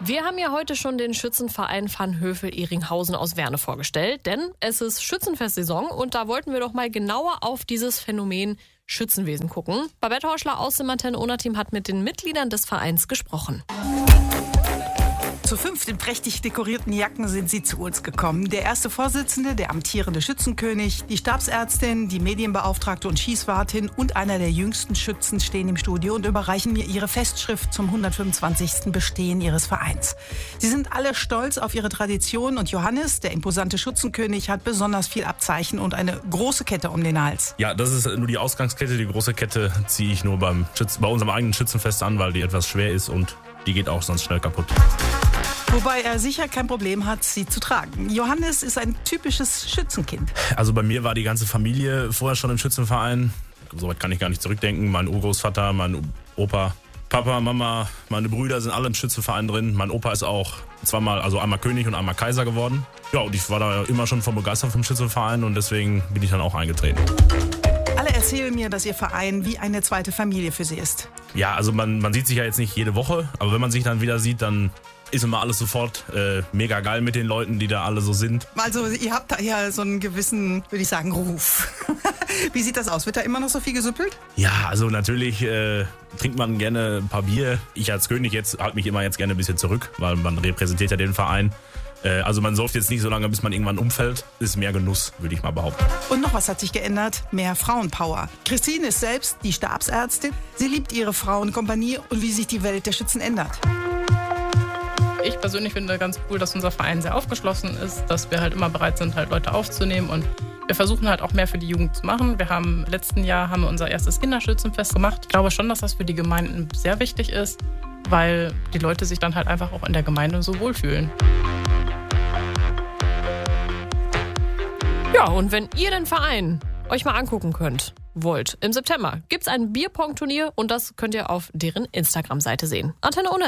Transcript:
Wir haben ja heute schon den Schützenverein Vanhövel-Ehringhausen aus Werne vorgestellt, denn es ist Schützenfestsaison und da wollten wir doch mal genauer auf dieses Phänomen Schützenwesen gucken. Babette Horschler aus dem Antenne-Ona-Team hat mit den Mitgliedern des Vereins gesprochen. Zu 5 in prächtig dekorierten Jacken sind sie zu uns gekommen. Der erste Vorsitzende, der amtierende Schützenkönig, die Stabsärztin, die Medienbeauftragte und Schießwartin und einer der jüngsten Schützen stehen im Studio und überreichen mir ihre Festschrift zum 125. Bestehen ihres Vereins. Sie sind alle stolz auf ihre Tradition und Johannes, der imposante Schützenkönig, hat besonders viel Abzeichen und eine große Kette um den Hals. Ja, das ist nur die Ausgangskette. Die große Kette ziehe ich nur bei unserem eigenen Schützenfest an, weil die etwas schwer ist und die geht auch sonst schnell kaputt. Wobei er sicher kein Problem hat, sie zu tragen. Johannes ist ein typisches Schützenkind. Also bei mir war die ganze Familie vorher schon im Schützenverein. Soweit kann ich gar nicht zurückdenken. Mein Urgroßvater, mein Opa, Papa, Mama, meine Brüder sind alle im Schützenverein drin. Mein Opa ist auch einmal König und einmal Kaiser geworden. Ja, und ich war da immer schon von begeistert vom Schützenverein und deswegen bin ich dann auch eingetreten. Alle erzählen mir, dass ihr Verein wie eine zweite Familie für sie ist. Ja, also man sieht sich ja jetzt nicht jede Woche, aber wenn man sich dann wieder sieht, dann ist immer alles sofort mega geil mit den Leuten, die da alle so sind. Also ihr habt da ja so einen gewissen, würde ich sagen, Ruf. Wie sieht das aus? Wird da immer noch so viel gesüppelt? Ja, also natürlich trinkt man gerne ein paar Bier. Ich als König halte mich immer jetzt gerne ein bisschen zurück, weil man repräsentiert ja den Verein. Also man säuft jetzt nicht so lange, bis man irgendwann umfällt. Ist mehr Genuss, würde ich mal behaupten. Und noch was hat sich geändert, mehr Frauenpower. Christine ist selbst die Stabsärztin. Sie liebt ihre Frauenkompanie und wie sich die Welt der Schützen ändert. Ich persönlich finde ganz cool, dass unser Verein sehr aufgeschlossen ist, dass wir halt immer bereit sind, halt Leute aufzunehmen und wir versuchen halt auch mehr für die Jugend zu machen. Letzten Jahr haben wir unser erstes Kinderschützenfest gemacht. Ich glaube schon, dass das für die Gemeinden sehr wichtig ist, weil die Leute sich dann halt einfach auch in der Gemeinde so wohlfühlen. Ja, und wenn ihr den Verein euch mal angucken wollt, im September gibt's ein Bierpong-Turnier und das könnt ihr auf deren Instagram-Seite sehen. Antenne Ona.